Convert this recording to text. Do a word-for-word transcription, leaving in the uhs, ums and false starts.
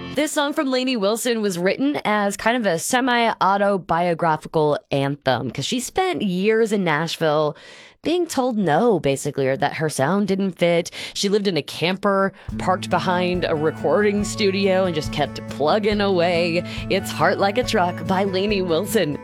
This song from Lainey Wilson was written as kind of a semi-autobiographical anthem because she spent years in Nashville being told no, basically, or that her sound didn't fit. She lived in a camper parked behind a recording studio and just kept plugging away. It's Heart Like a Truck by Lainey Wilson.